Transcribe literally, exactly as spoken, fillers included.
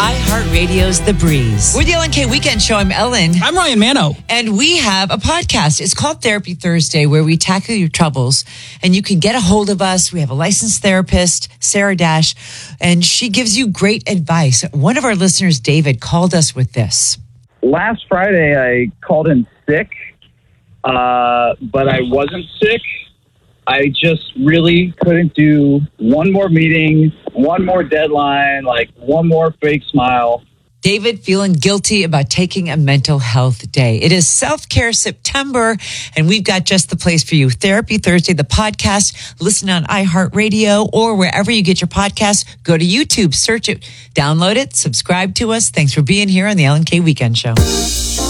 iHeartRadio's The Breeze. We're the Ellen K Weekend Show. I'm Ellen. I'm Ryan Mano. And we have a podcast. It's called Therapy Thursday, where we tackle your troubles. And you can get a hold of us. We have a licensed therapist, Sarah Dash, and she gives you great advice. One of our listeners, David, called us with this. Last Friday, I called in sick, uh, but I wasn't sick. I just really couldn't do one more meeting, one more deadline, like one more fake smile. David feeling guilty about taking a mental health day. It is Self-Care September, and we've got just the place for you. Therapy Thursday, the podcast. Listen on iHeartRadio or wherever you get your podcasts. Go to YouTube, search it, download it, subscribe to us. Thanks for being here on the Ellen K Weekend Show.